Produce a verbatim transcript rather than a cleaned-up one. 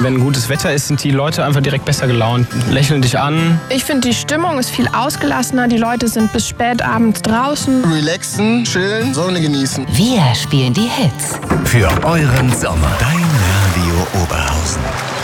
Wenn gutes Wetter ist, sind die Leute einfach direkt besser gelaunt, lächeln dich an. Ich finde, die Stimmung ist viel ausgelassener. Die Leute sind bis spät abends draußen. Relaxen, chillen, Sonne genießen. Wir spielen die Hits. Für euren Sommer. Dein Radio Oberhausen.